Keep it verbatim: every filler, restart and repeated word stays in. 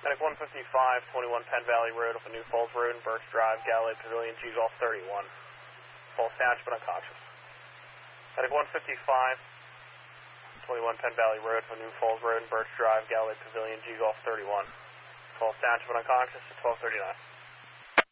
Medic one fifty-five, twenty-one Penn Valley Road off of New Falls Road and Birch Drive, Galilee Pavilion, G Golf thirty-one. Falls Township but unconscious. Medic one fifty-five, twenty-one Penn Valley Road off of New Falls Road and Birch Drive, Galilee Pavilion, G Golf thirty-one. Falls Township but unconscious at twelve thirty-nine.